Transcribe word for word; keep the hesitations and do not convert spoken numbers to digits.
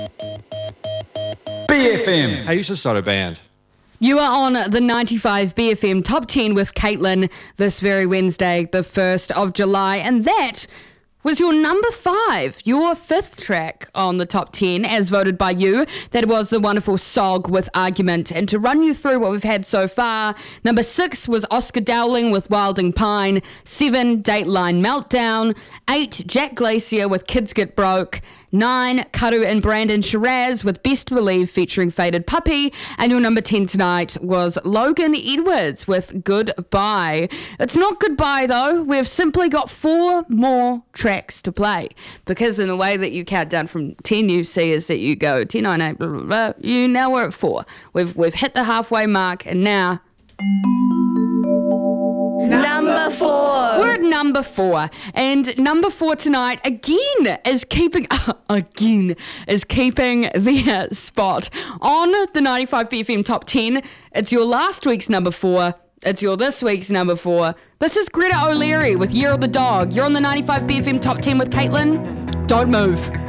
B F M. Hey, you should start a band. You are on the ninety-five B F M Top ten with Caitlin this very Wednesday, the first of July, and that was your number five, your fifth track on the top ten, as voted by you. That was the wonderful Sog with Argument. And to run you through what we've had so far, number six was Oscar Dowling with Wilding Pine, seven, Dateline Meltdown, eight, Jack Glacier with Kids Get Broke, nine, Karu and Brandon Shiraz with Best Believe featuring Faded Puppy, and your number ten tonight was Logan Edwards with Goodbye. It's not goodbye though, we've simply got four more tracks to play, because in the way that you count down from ten, you see is that you go ten, nine, eight, blah, blah, blah. You now we're at four. We've, we've hit the halfway mark, and now... Number four. We're at number four, and number four tonight again is keeping again is keeping the spot on the ninety-five B F M Top ten. It's your last week's number four. It's your this week's number four. This is Greta O'Leary with Year of the Dog. You're on the ninety-five B F M Top ten with Caitlin. Don't move.